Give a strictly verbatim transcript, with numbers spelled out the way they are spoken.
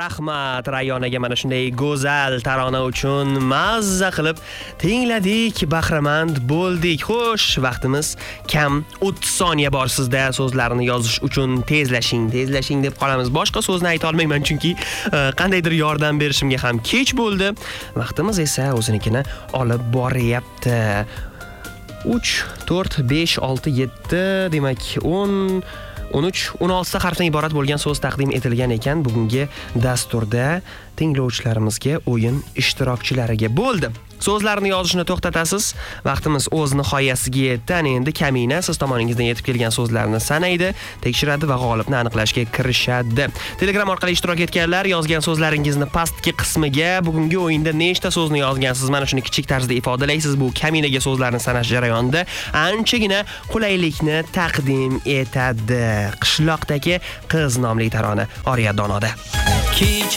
Rahmat Rayonaga mana shunday go'zal tarona uchun mazza qilib tingladik, bahramand bo'ldik. Xo'sh, vaqtimiz kam, o'ttiz soniya bor sizda so'zlarni yozish uchun. Tezlashing, tezlashing deb qolamiz. Boshqa so'zni ayta olmayman chunki qandaydir yordam berishimga ham kech bo'ldi. Vaqtimiz esa o'zinikini olib boryapti. uch, to'rt, besh, olti, yetti, demak o'n, o'n uch, o'n olti ta harfdan iborat bo'lgan so'z taqdim etilgan ekan bugungi dasturda tinglovchilarimizga, o'yin ishtirokchilariga. Bo'ldi. So'zlarni yozishni to'xtatasiz. Vaqtimiz o'z nihoyasiga yetdi. Endi kamina siz tomoningizdan yetib kelgan so'zlarni sanaydi, tekshiradi va g'olibni aniqlashga kirishadi. Telegram orqali ishtirok etganlar, yozgan so'zlaringizni pastki qismiga bugungi o'yinda nechta so'zni yozgansiz, mana shuni kichik tarzda ifodalaysiz. Bu kaminaga so'zlarni sanash jarayonida anchagina qulaylikni taqdim etadi. Qishloqdagi qiz nomli tarona Oriya Donoda.